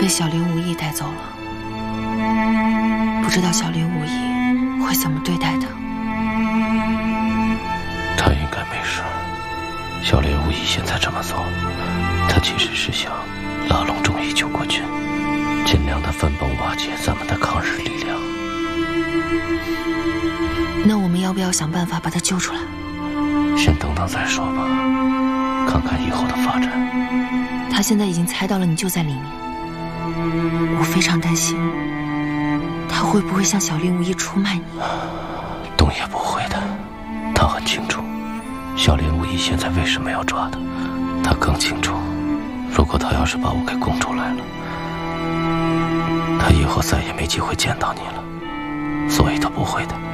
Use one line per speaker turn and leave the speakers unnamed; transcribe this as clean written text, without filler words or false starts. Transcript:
被小林无义带走了，不知道小林无义会怎么对待他。
他应该没事。小林无义现在这么做，他其实是想拉拢忠义救国军，尽量的分崩瓦解咱们的抗日力量。
那我们要不要想办法把他救出来？
先等等再说吧，看看以后的发展。
他现在已经猜到了你就在里面，我非常担心他会不会向小林无义出卖你。
东野不会的，他很清楚小林无义现在为什么要抓他，他更清楚，如果他要是把我给供出来了，他以后再也没机会见到你了，所以他不会的。